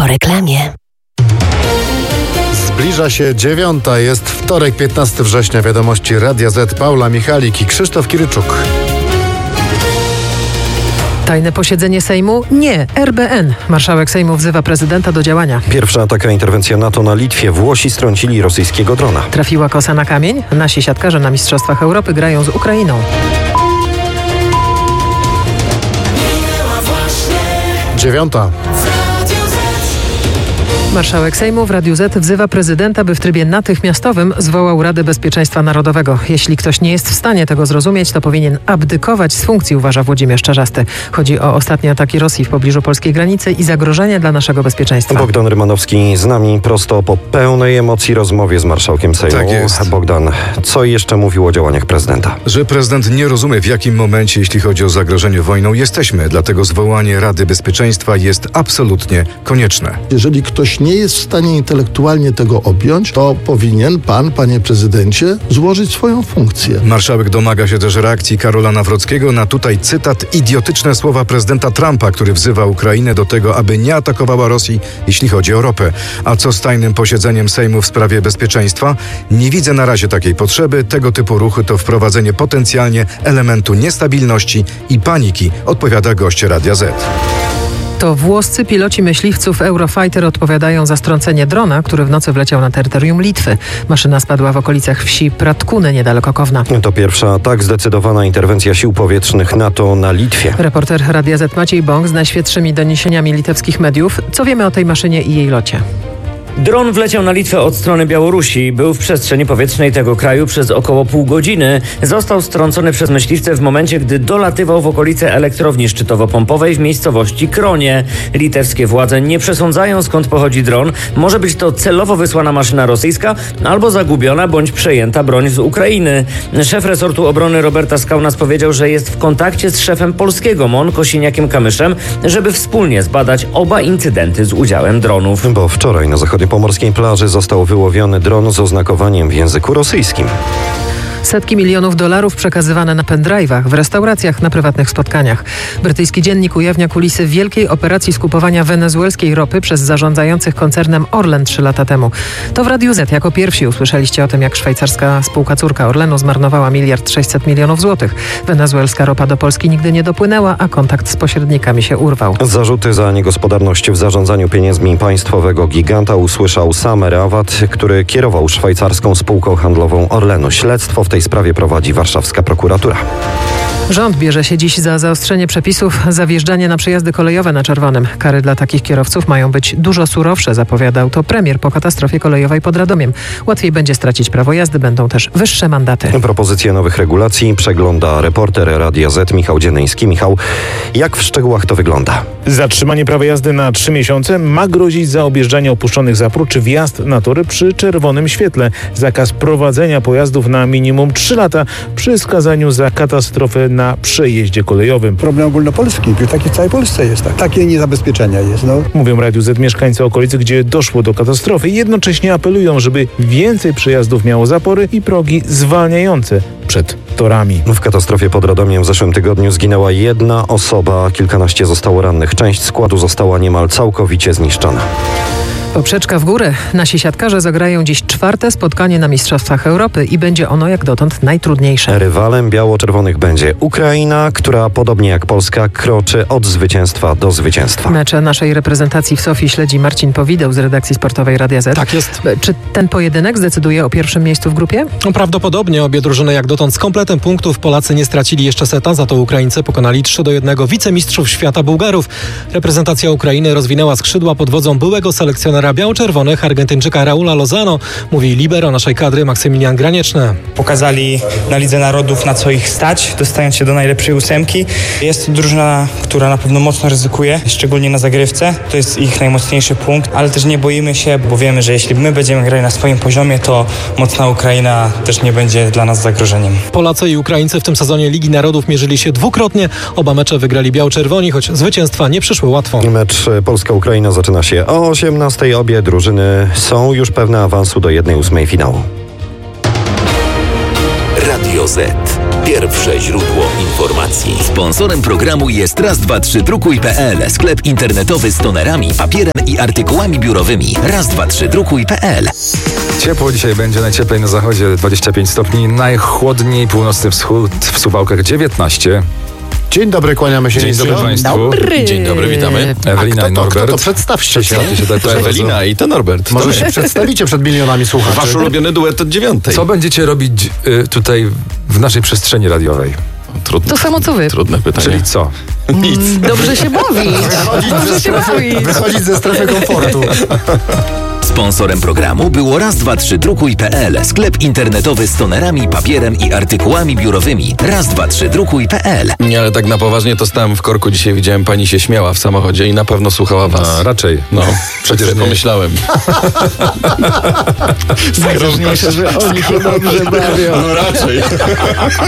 Po reklamie. Zbliża się 9. Jest wtorek, 15 września. Wiadomości Radia Z. Paula Michalik i Krzysztof Kiryczuk. Tajne posiedzenie Sejmu? Nie. RBN. Marszałek Sejmu wzywa prezydenta do działania. Pierwsza taka interwencja NATO na Litwie. Włosi strącili rosyjskiego drona. Trafiła kosa na kamień? Nasi siatkarze na Mistrzostwach Europy grają z Ukrainą. 9. Marszałek Sejmu w Radiu Z wzywa prezydenta, by w trybie natychmiastowym zwołał Radę Bezpieczeństwa Narodowego. Jeśli ktoś nie jest w stanie tego zrozumieć, to powinien abdykować z funkcji, uważa Włodzimierz Czarzasty. Chodzi o ostatnie ataki Rosji w pobliżu polskiej granicy i zagrożenie dla naszego bezpieczeństwa. Bogdan Rymanowski z nami prosto po pełnej emocji rozmowie z marszałkiem Sejmu. Tak jest. Bogdan, co jeszcze mówił o działaniach prezydenta? Że prezydent nie rozumie, w jakim momencie, jeśli chodzi o zagrożenie wojną, jesteśmy. Dlatego zwołanie Rady Bezpieczeństwa jest absolutnie konieczne. Jeżeli ktoś nie jest w stanie intelektualnie tego objąć, to powinien pan, panie prezydencie, złożyć swoją funkcję. Marszałek domaga się też reakcji Karola Nawrockiego na tutaj cytat idiotyczne słowa prezydenta Trumpa, który wzywa Ukrainę do tego, aby nie atakowała Rosji, jeśli chodzi o ropę. A co z tajnym posiedzeniem Sejmu w sprawie bezpieczeństwa? Nie widzę na razie takiej potrzeby. Tego typu ruchy to wprowadzenie potencjalnie elementu niestabilności i paniki, odpowiada gość Radia Z. To włoscy piloci myśliwców Eurofighter odpowiadają za strącenie drona, który w nocy wleciał na terytorium Litwy. Maszyna spadła w okolicach wsi Pratkuny, niedaleko Kowna. To pierwsza tak zdecydowana interwencja sił powietrznych NATO na Litwie. Reporter Radia Z Maciej Bąk z najświeższymi doniesieniami litewskich mediów. Co wiemy o tej maszynie i jej locie? Dron wleciał na Litwę od strony Białorusi. Był w przestrzeni powietrznej tego kraju przez około pół godziny. Został strącony przez myśliwce w momencie, gdy dolatywał w okolice elektrowni szczytowo-pompowej w miejscowości Kronie. Litewskie władze nie przesądzają, skąd pochodzi dron. Może być to celowo wysłana maszyna rosyjska albo zagubiona bądź przejęta broń z Ukrainy. Szef resortu obrony Roberta Skaunas powiedział, że jest w kontakcie z szefem polskiego MON Kosiniakiem-Kamyszem, żeby wspólnie zbadać oba incydenty z udziałem dronów. Bo wczoraj na zachodzie pomorskiej plaży został wyłowiony dron z oznakowaniem w języku rosyjskim. Setki milionów dolarów przekazywane na pendrive'ach, w restauracjach, na prywatnych spotkaniach. Brytyjski dziennik ujawnia kulisy wielkiej operacji skupowania wenezuelskiej ropy przez zarządzających koncernem Orlen 3 lata temu. To w Radiu Z jako pierwsi usłyszeliście o tym, jak szwajcarska spółka córka Orlenu zmarnowała 1,6 mld złotych. Wenezuelska ropa do Polski nigdy nie dopłynęła, a kontakt z pośrednikami się urwał. Zarzuty za niegospodarność w zarządzaniu pieniędzmi państwowego giganta usłyszał sam Rawat, który kierował szwajcarską spółką handlową Orlenu. Śledztwo w tej sprawie prowadzi warszawska prokuratura. Rząd bierze się dziś za zaostrzenie przepisów za wjeżdżanie na przejazdy kolejowe na czerwonym. Kary dla takich kierowców mają być dużo surowsze, zapowiadał to premier po katastrofie kolejowej pod Radomiem. Łatwiej będzie stracić prawo jazdy, będą też wyższe mandaty. Propozycje nowych regulacji przegląda reporter Radia Z Michał Dzienyński. Michał, jak w szczegółach to wygląda? Zatrzymanie prawa jazdy na 3 miesiące ma grozić za objeżdżanie opuszczonych zapór czy wjazd na tory przy czerwonym świetle. Zakaz prowadzenia pojazdów na minimum 3 lata przy skazaniu za katastrofę na przejeździe kolejowym. Problem ogólnopolski, taki w całej Polsce jest. Takie niezabezpieczenia jest. Mówią Radiu Z mieszkańcy okolicy, gdzie doszło do katastrofy i jednocześnie apelują, żeby więcej przejazdów miało zapory i progi zwalniające przed torami. W katastrofie pod Radomiem w zeszłym tygodniu zginęła 1 osoba, kilkanaście zostało rannych. Część składu została niemal całkowicie zniszczona. Poprzeczka w górę. Nasi siatkarze zagrają dziś 4. spotkanie na Mistrzostwach Europy i będzie ono jak dotąd najtrudniejsze. Rywalem biało-czerwonych będzie Ukraina, która podobnie jak Polska kroczy od zwycięstwa do zwycięstwa. Mecze naszej reprezentacji w Sofii śledzi Marcin Powideł z redakcji sportowej Radia Z. Tak jest. Czy ten pojedynek zdecyduje o pierwszym miejscu w grupie? Prawdopodobnie obie drużyny jak dotąd z kompletem punktów. Polacy nie stracili jeszcze seta, za to Ukraińcy pokonali 3-1 wicemistrzów świata Bułgarów. Reprezentacja Ukrainy rozwinęła skrzydła pod wodzą byłego selekcjonera biało-czerwonych Argentyńczyka Raula Lozano, mówi libero naszej kadry Maksymilian Granieczny. Pokazali na Lidze Narodów, na co ich stać, dostając się do najlepszej 8. Jest to drużyna, która na pewno mocno ryzykuje, szczególnie na zagrywce. To jest ich najmocniejszy punkt, ale też nie boimy się, bo wiemy, że jeśli my będziemy grali na swoim poziomie, to mocna Ukraina też nie będzie dla nas zagrożeniem. Polacy i Ukraińcy w tym sezonie Ligi Narodów mierzyli się dwukrotnie. Oba mecze wygrali biało-czerwoni, choć zwycięstwa nie przyszły łatwo. Mecz Polska-Ukraina zaczyna się o 18:00. Obie drużyny są już pewne awansu do 1/8 finału. Radio Z. Pierwsze źródło informacji. Sponsorem programu jest raz232.pl, sklep internetowy z tonerami, papierem i artykułami biurowymi. Raz232.pl. Ciepło dzisiaj będzie, najcieplej na zachodzie 25 stopni, najchłodniej północny wschód, w Suwałkach 19. Dzień dobry, kłaniamy się. Dzień dobry Państwu. Dzień dobry, witamy. Ewelina i Norbert. To przedstawcie się. To Ewelina i to Norbert. Może się przedstawicie przed milionami słuchaczy. Wasz ulubiony duet od 9. Co będziecie robić tutaj w naszej przestrzeni radiowej? To samo co wy. Trudne pytanie. Czyli co? Nic. Dobrze się bawi. Wychodzić ze strefy komfortu. Sponsorem programu było raz232.pl, sklep internetowy z tonerami, papierem i artykułami biurowymi. Raz232.pl. Nie, ale tak na poważnie to stałem w korku. Dzisiaj widziałem, pani się śmiała w samochodzie i na pewno słuchała was. A, raczej. No, przecież nie pomyślałem. Najważniejsze, że oni się dobrze bawią. No raczej.